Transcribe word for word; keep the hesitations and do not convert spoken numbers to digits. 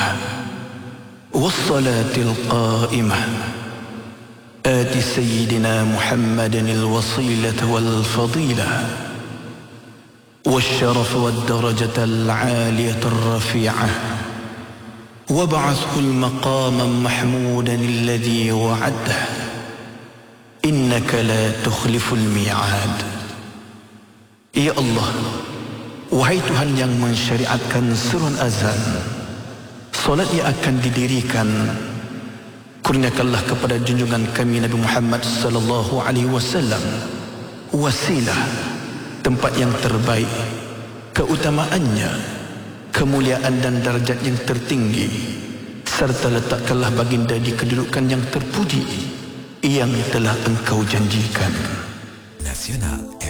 الدائمة والصلاة القائمة آت سيدنا محمد الوصيلة والفضيلة والشرف والدرجة العالية الرفيعة وابعثه المقام محمودا الذي وعده إنك لا تخلف الميعاد. Ya Allah, wahai Tuhan yang mensyariatkan seruan azan, solat yang akan didirikan, kurniakanlah kepada junjungan kami Nabi Muhammad sallallahu alaihi wasallam wasilah, tempat yang terbaik, keutamaannya, kemuliaan dan darjat yang tertinggi, serta letakkanlah baginda di kedudukan yang terpuji yang telah engkau janjikan. Nasional